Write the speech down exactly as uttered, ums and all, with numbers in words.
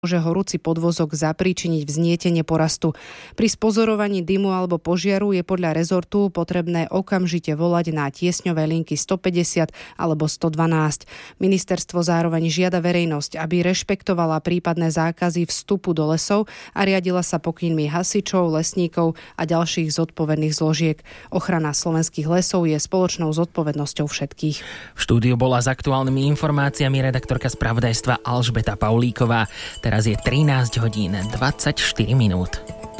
môže horúci podvozok zapríčiniť vznietenie porastu. Pri spozorovaní dymu alebo požiaru je podľa rezortu potrebné okamžite volať na tiesňové linky stopäťdesiat alebo sto dvanásť. Ministerstvo zároveň žiada verejnosť, aby rešpektovala prípadné zákazy vstupu do lesov a riadila sa pokynmi hasičov, lesníkov a ďalších zodpovedných zložiek. Ochrana slovenských lesov je spoločnou zodpovednosťou všetkých. V štúdiu bola s aktuálnymi informáciami redaktorka spravodajstva Alžbeta Paulíková. Teraz je trinásť hodín dvadsaťštyri minút.